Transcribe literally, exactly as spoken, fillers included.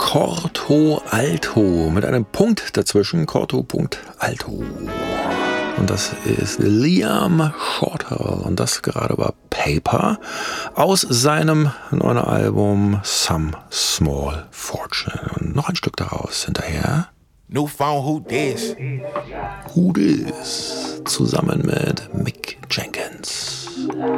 Corto Alto mit einem Punkt dazwischen. Corto Punkt Alto. Und das ist Liam Shortall. Und das gerade war Paper aus seinem neuen Album Some Small Fortune. Und noch ein Stück daraus hinterher. New phone, who dis? Who dis? Zusammen mit Mick Jenkins.